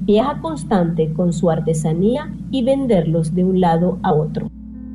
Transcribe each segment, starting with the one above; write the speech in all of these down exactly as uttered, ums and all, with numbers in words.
viaja constante con su artesanía y venderlos de un lado a otro.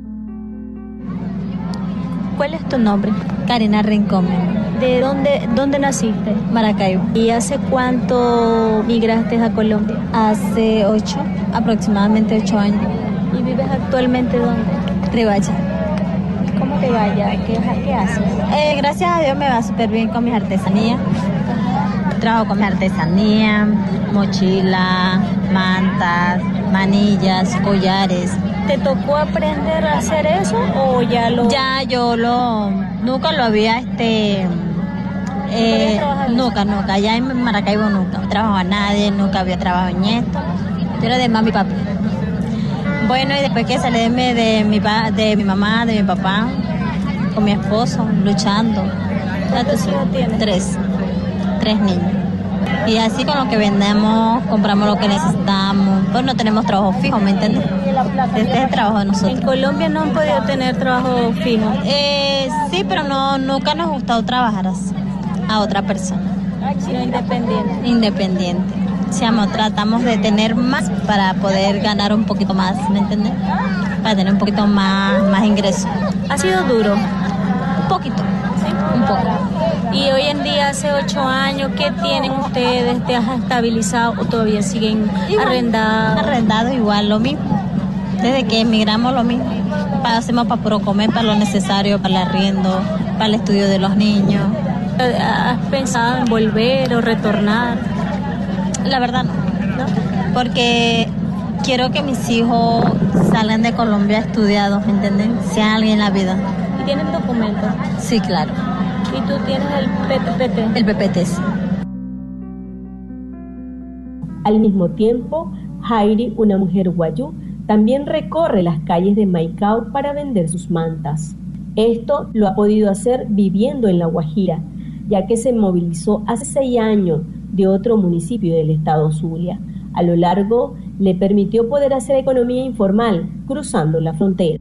¿Cuál es tu nombre? Karina Rincón. ¿De dónde, dónde naciste? Maracaibo. ¿Y hace cuánto migraste a Colombia? Hace ocho, aproximadamente ocho años. ¿Y vives actualmente dónde? Rivaya. ¿Cómo te vaya? ¿Qué, qué haces? Eh, gracias a Dios me va súper bien con mis artesanías. Trabajo con mi artesanía, mochila, mantas, manillas, collares. ¿Te tocó aprender a hacer eso o ya lo...? Ya yo lo... Nunca lo había, este... Eh, nunca, nunca. Ya en Maracaibo nunca. No trabajaba nadie, nunca había trabajado en esto. Yo era de mami y papi. Bueno, y después que salí de mi, de, mi, de mi mamá, de mi papá, con mi esposo, luchando. ¿Cuántos hijos tienes? Tres. Tres niños. Y así con lo que vendemos, compramos lo que necesitamos. Pues no tenemos trabajo fijo, ¿me entiendes? Este es el trabajo de nosotros. ¿En Colombia no han podido tener trabajo fijo? Eh, sí, pero no, nunca nos ha gustado trabajar así, a otra persona. Sino independiente. Independiente. Sí, amor, tratamos de tener más para poder ganar un poquito más, ¿me entiendes? Para tener un poquito más, más ingresos. ¿Ha sido duro? Un poquito. ¿Sí? Un poco. Y hoy en día, hace ocho años, ¿qué tienen ustedes? ¿Te has estabilizado o todavía siguen igual, arrendados? Arrendados igual, lo mismo. Desde que emigramos, lo mismo. Hacemos para puro comer, para lo necesario, para el arriendo, para el estudio de los niños. ¿Has pensado en volver o retornar? La verdad no, ¿no? Porque quiero que mis hijos salgan de Colombia estudiados, ¿me entienden? Sean alguien en la vida. ¿Y tienen documentos? Sí, claro. ¿Y tú tienes el P P T? El P P T, sí. Al mismo tiempo, Jairi, una mujer guayú, también recorre las calles de Maicao para vender sus mantas. Esto lo ha podido hacer viviendo en La Guajira, ya que se movilizó hace seis años de otro municipio del estado Zulia. A lo largo, le permitió poder hacer economía informal, cruzando la frontera.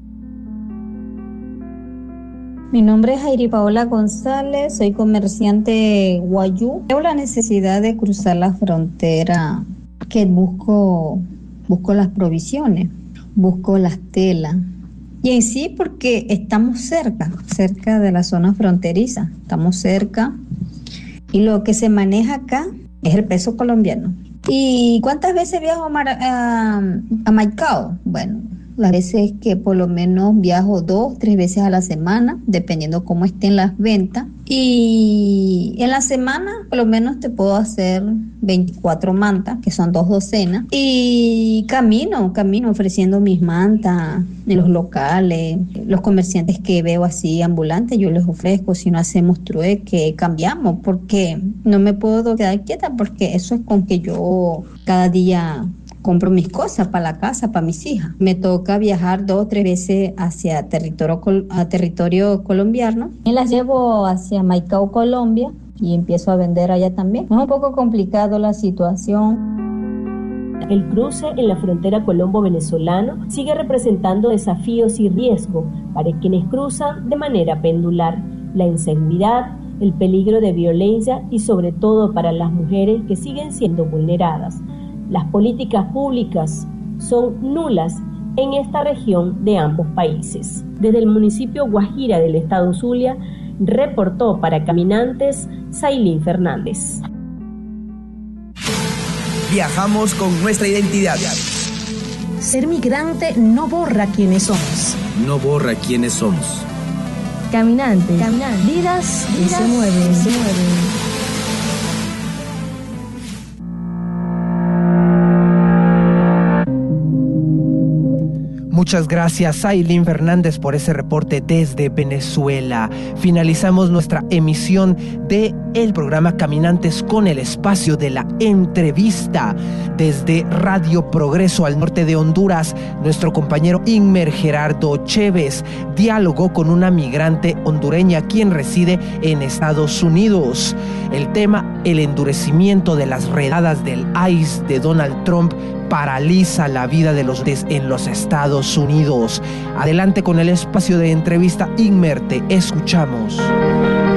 Mi nombre es Jairi Paola González, soy comerciante guayú. Tengo la necesidad de cruzar la frontera, que busco, busco las provisiones, busco las telas. Y en sí porque estamos cerca, cerca de la zona fronteriza, estamos cerca. Y lo que se maneja acá es el peso colombiano. ¿Y cuántas veces viajo a, Mar- a, a Maicao? Bueno, las veces que por lo menos viajo dos, tres veces a la semana, dependiendo cómo estén las ventas. Y en la semana por lo menos te puedo hacer veinticuatro mantas, que son dos docenas. Y camino, camino ofreciendo mis mantas en los locales. Los comerciantes que veo así ambulantes, yo les ofrezco. Si no hacemos trueque, cambiamos, porque no me puedo quedar quieta, porque eso es con que yo cada día compro mis cosas para la casa, para mis hijas. Me toca viajar dos o tres veces hacia territorio, a territorio colombiano y las llevo hacia Maicao, Colombia, y empiezo a vender allá también. Es un poco complicado la situación. El cruce en la frontera colombo-venezolano sigue representando desafíos y riesgos para quienes cruzan de manera pendular. La inseguridad, el peligro de violencia y sobre todo para las mujeres que siguen siendo vulneradas. Las políticas públicas son nulas en esta región de ambos países. Desde el municipio Guajira del estado Zulia, reportó para Caminantes Sailín Fernández. Viajamos con nuestra identidad. Ser migrante no borra quiénes somos. No borra quiénes somos. Caminantes, Caminantes. Vidas, vidas que se mueven, se mueven. Muchas gracias, Sailín Fernández, por ese reporte desde Venezuela. Finalizamos nuestra emisión de el programa Caminantes con el espacio de la entrevista. Desde Radio Progreso al norte de Honduras, nuestro compañero Inmer Gerardo Chévez dialogó con una migrante hondureña quien reside en Estados Unidos. El tema, el endurecimiento de las redadas del I C E de Donald Trump paraliza la vida de los en los Estados Unidos. Adelante con el espacio de entrevista, Inmer, te escuchamos.